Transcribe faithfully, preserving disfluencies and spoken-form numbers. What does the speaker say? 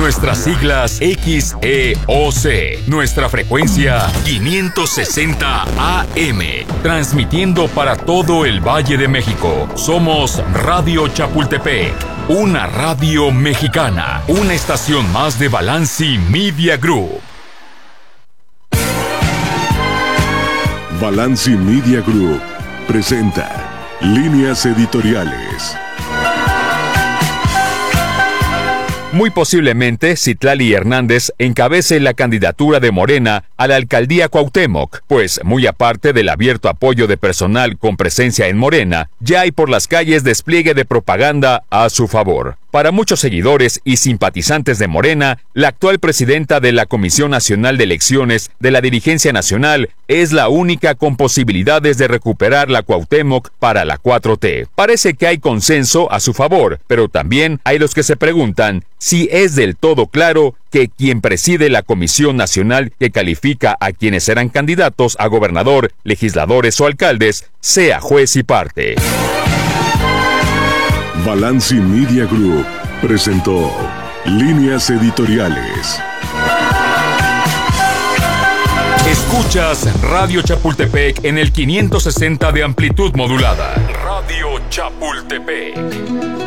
Nuestras siglas X E O C. Nuestra frecuencia quinientos sesenta A M. Transmitiendo para todo el Valle de México. Somos Radio Chapultepec. Una radio mexicana. Una estación más de Balanci Media Group. Balanci Media Group presenta Líneas Editoriales. Muy posiblemente Citlali Hernández encabece la candidatura de Morena a la alcaldía Cuauhtémoc, pues muy aparte del abierto apoyo de personal con presencia en Morena, ya hay por las calles despliegue de propaganda a su favor. Para muchos seguidores y simpatizantes de Morena, la actual presidenta de la Comisión Nacional de Elecciones de la Dirigencia Nacional es la única con posibilidades de recuperar la Cuauhtémoc para la cuatro T. Parece que hay consenso a su favor, pero también hay los que se preguntan si es del todo claro que quien preside la Comisión Nacional que califica a quienes serán candidatos a gobernador, legisladores o alcaldes, sea juez y parte. Balanci Media Group presentó Líneas Editoriales. Escuchas Radio Chapultepec en el quinientos sesenta de amplitud modulada. Radio Chapultepec.